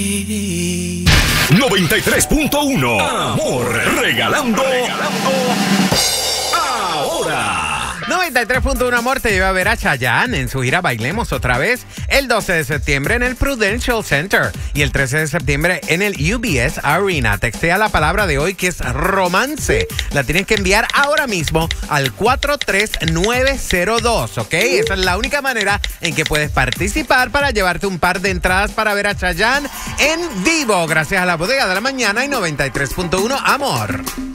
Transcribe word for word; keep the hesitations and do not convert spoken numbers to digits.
noventa y tres punto uno Amor, regalando, regalando ahora. noventa y tres punto uno Amor te lleva a ver a Chayanne en su gira Bailemos Otra Vez el doce de septiembre en el Prudential Center y el trece de septiembre en el U B S Arena. Textea la palabra de hoy que es romance. La tienes que enviar ahora mismo al cuatro tres nueve cero dos, ¿ok? Esa es la única manera en que puedes participar para llevarte un par de entradas para ver a Chayanne en vivo. Gracias a la Bodega de la Mañana y noventa y tres punto uno Amor.